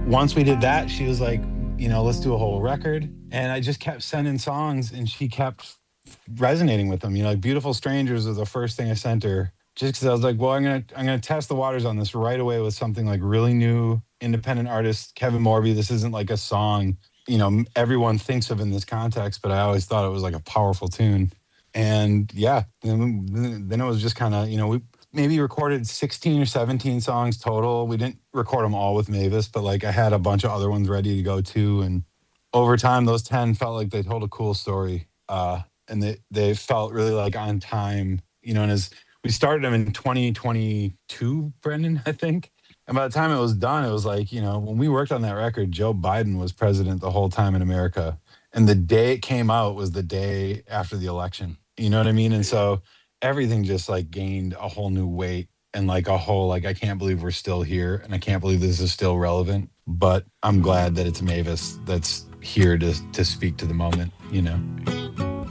once we did that, she was like, let's do a whole record. And I just kept sending songs and she kept resonating with them. Like Beautiful Strangers was the first thing I sent her just because I was like, well, I'm gonna test the waters on this right away with something like really new independent artist Kevin Morby. This isn't like a song, everyone thinks of in this context, but I always thought it was like a powerful tune. And yeah, then it was just kind of, we maybe recorded 16 or 17 songs total. We didn't record them all with Mavis, but like I had a bunch of other ones ready to go too. And over time, those 10 felt like they told a cool story. And they felt really like on time, and as we started them in 2022, Brendan, I think. And by the time it was done, it was like, when we worked on that record, Joe Biden was president the whole time in America. And the day it came out was the day after the election. You know what I mean? And so everything just like gained a whole new weight and like a whole, like, I can't believe we're still here and I can't believe this is still relevant. But I'm glad that it's Mavis that's here to speak to the moment.